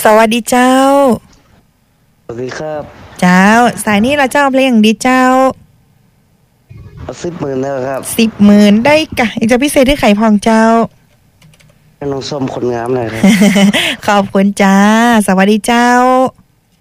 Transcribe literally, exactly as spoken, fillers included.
สวัสดีเจ้าสวัสดีครับเจ้าสายนี้เราเจ้าเพลงดีเจ้าเอาสิบหมื่นแล้วครับสิบหมื่นได้กะอีกจะพิเศษที่ไข่พองเจ้าให้น้องส้มคนงามหน่อยครับขอบคุณจ้าสวัสดีเจ้า